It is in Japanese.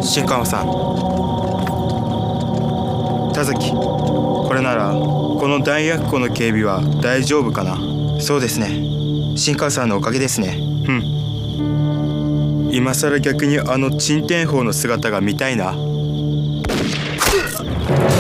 新川さん、田崎、これならこの弾薬庫の警備は大丈夫かな。そうですね、新川さんのおかげですね。今さら逆にあの鎮天砲の姿が見たいな。